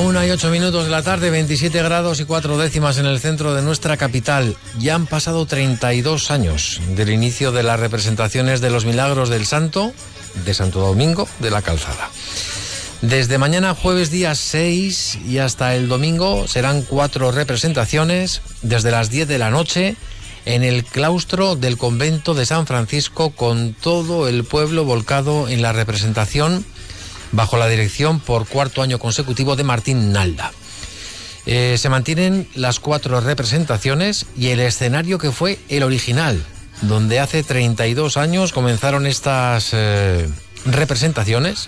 1:08 de la tarde, 27 grados y 4 décimas en el centro de nuestra capital. Ya han pasado 32 años del inicio de las representaciones de los Milagros del Santo de Santo Domingo de la Calzada. Desde mañana jueves día 6 y hasta el domingo serán 4 representaciones desde las 10 de la noche en el claustro del convento de San Francisco, con todo el pueblo volcado en la representación bajo la dirección por cuarto año consecutivo de Martín Nalda. Se mantienen las 4 representaciones y el escenario que fue el original, donde hace 32 años comenzaron estas representaciones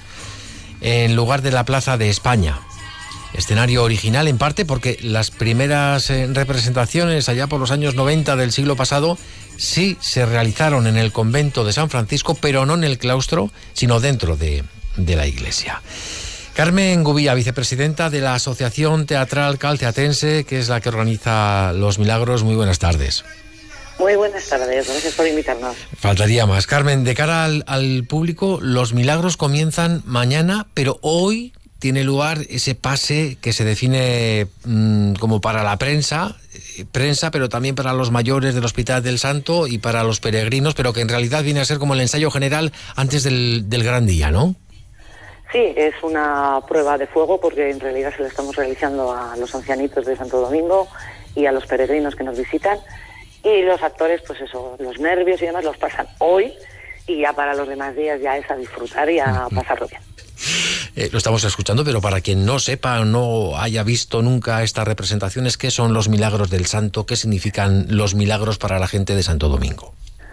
en lugar de la Plaza de España. Escenario original en parte porque las primeras representaciones allá por los años 90 del siglo pasado sí se realizaron en el convento de San Francisco, pero no en el claustro, sino dentro de la iglesia. Carmen Gubía, vicepresidenta de la Asociación Teatral Calceatense, que es la que organiza los Milagros. Muy buenas tardes. Muy buenas tardes, gracias por invitarnos. Faltaría más. Carmen, de cara al público, los Milagros comienzan mañana, pero hoy tiene lugar ese pase que se define como para la prensa, pero también para los mayores del Hospital del Santo y para los peregrinos, pero que en realidad viene a ser como el ensayo general antes del gran día, ¿no? Sí, es una prueba de fuego porque en realidad se la estamos realizando a los ancianitos de Santo Domingo y a los peregrinos que nos visitan, y los actores, pues eso, los nervios y demás los pasan hoy, y ya para los demás días ya es a disfrutar y a pasarlo bien. Lo estamos escuchando, pero para quien no sepa o no haya visto nunca estas representaciones, ¿qué son los Milagros del Santo? ¿Qué significan los milagros para la gente de Santo Domingo?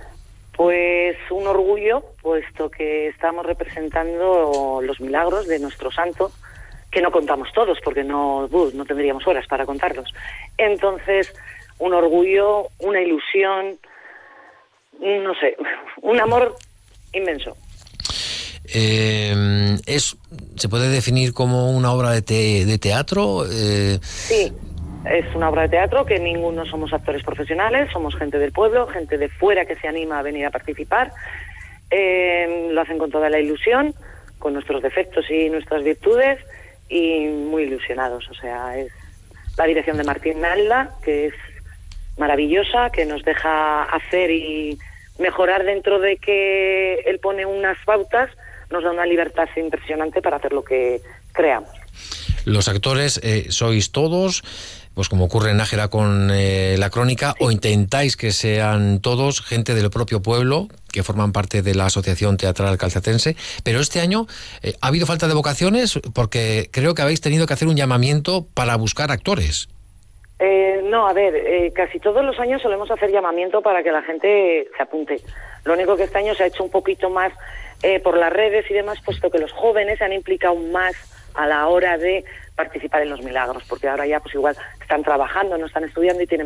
Pues un orgullo, puesto que estamos representando los milagros de nuestro santo, que no contamos todos, porque no tendríamos horas para contarlos. Entonces, un orgullo, una ilusión, no sé, un amor inmenso. ¿Se puede definir como una obra de teatro? Sí, es una obra de teatro que ninguno somos actores profesionales, somos gente del pueblo, gente de fuera que se anima a venir a participar. Lo hacen con toda la ilusión, con nuestros defectos y nuestras virtudes, y muy ilusionados. O sea, es la dirección de Martín Nalda, que es maravillosa, que nos deja hacer y mejorar dentro de que él pone unas pautas, nos da una libertad impresionante para hacer lo que creamos. Los actores sois todos, pues como ocurre en Nájera con la Crónica, sí, o intentáis que sean todos gente del propio pueblo, que forman parte de la Asociación Teatral Calceatense, pero este año ha habido falta de vocaciones porque creo que habéis tenido que hacer un llamamiento para buscar actores. No, a ver, casi todos los años solemos hacer llamamiento para que la gente se apunte. Lo único que este año se ha hecho un poquito más por las redes y demás, puesto que los jóvenes se han implicado más a la hora de participar en los milagros, porque ahora ya pues igual están trabajando, no están estudiando y tienen